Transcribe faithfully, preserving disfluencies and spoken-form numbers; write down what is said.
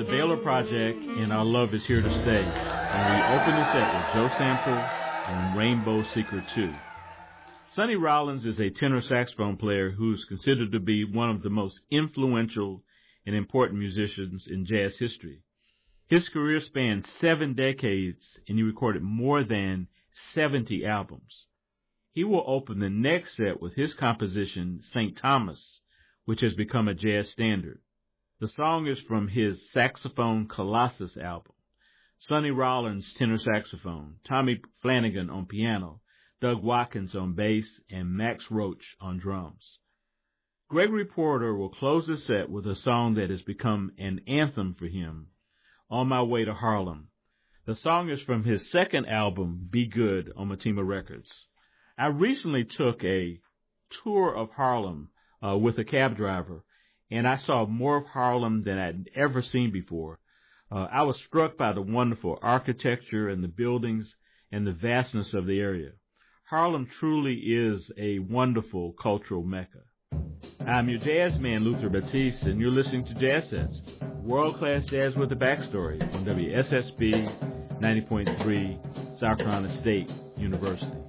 Baylor Project, and Our Love Is Here to Stay. And we open the set with Joe Sample and Rainbow Seeker two. Sonny Rollins is a tenor saxophone player who's considered to be one of the most influential and important musicians in jazz history. His career spanned seven decades, and he recorded more than seventy albums. He will open the next set with his composition, Saint Thomas, which has become a jazz standard. The song is from his Saxophone Colossus album. Sonny Rollins, tenor saxophone, Tommy Flanagan on piano, Doug Watkins on bass, and Max Roach on drums. Gregory Porter will close the set with a song that has become an anthem for him, On My Way to Harlem. The song is from his second album, Be Good, on Matima Records. I recently took a tour of Harlem uh, with a cab driver, and I saw more of Harlem than I'd ever seen before. Uh, I was struck by the wonderful architecture and the buildings and the vastness of the area. Harlem truly is a wonderful cultural mecca. I'm your jazz man, Luther Batiste, and you're listening to Jazz Sets, world-class jazz with a backstory on W S S B ninety point three, South Carolina State University.